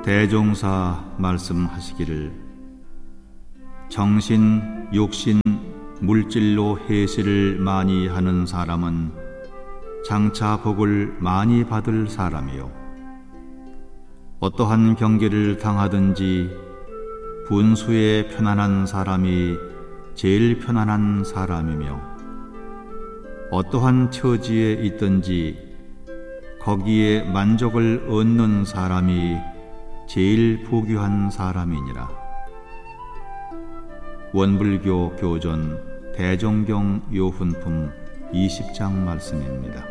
대종사 말씀하시기를 정신, 육신, 물질로 해실을 많이 하는 사람은 장차 복을 많이 받을 사람이요 어떠한 경계를 당하든지 분수에 편안한 사람이 제일 편안한 사람이며 어떠한 처지에 있든지 거기에 만족을 얻는 사람이 제일 부귀한 사람이니라. 원불교 교전 대종경 요훈품 20장 말씀입니다.